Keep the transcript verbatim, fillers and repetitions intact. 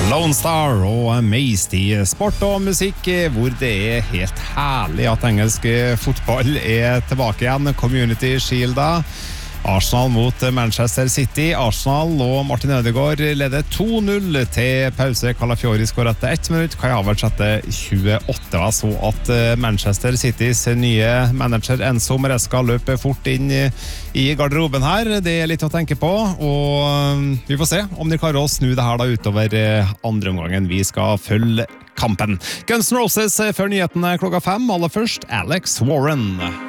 Lone Star og Amazed i sport og musikk, hvor det er helt herlig at engelsk fotball er tilbake igjen. Community Shield da. Arsenal mot Manchester City. Arsenal og Martin Ødegaard leder to null til pause. Calafiori skåret etter ett minutt. Kai Havertz etter tjueåtte. Så at Manchester Citys nye manager Enzo Maresca løper fort inn i garderoben her. Det er litt å tenke på, og vi får se om de klarer å snu det her da utover andre omgangen. Vi skal følge kampen. Guns N' Roses før nyhetene klokka fem. Aller først Alex Warren.